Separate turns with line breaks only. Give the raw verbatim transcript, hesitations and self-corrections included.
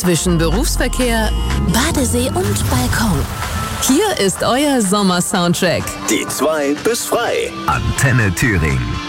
zwischen Berufsverkehr, Badesee und Balkon. Hier ist euer Sommer-Soundtrack.
Die zwei bis frei.
Antenne Thüringen.